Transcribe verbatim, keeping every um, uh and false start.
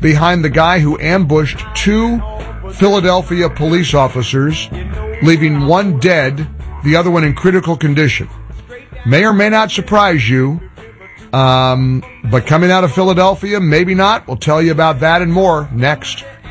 behind the guy who ambushed two Philadelphia police officers, leaving one dead, the other one in critical condition. May or may not surprise you, um, but coming out of Philadelphia, maybe not. We'll tell you about that and more next.